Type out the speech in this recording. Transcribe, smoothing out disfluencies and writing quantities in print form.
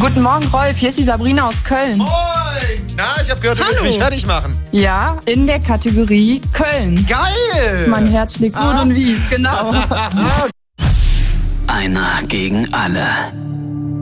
Guten Morgen, Rolf. Hier ist die Sabrina aus Köln. Moin! Na, ich habe gehört, du willst mich fertig machen. Ja, in der Kategorie Köln. Geil! Mein Herz schlägt gut und wie, genau. Einer gegen alle.